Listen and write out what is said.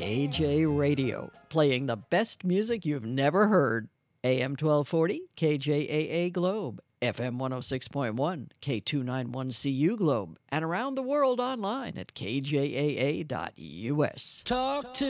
KJ Radio, playing the best music you've never heard. AM 1240, KJAA Globe, FM 106.1, K291CU Globe, and around the world online at kjaa.us. Talk to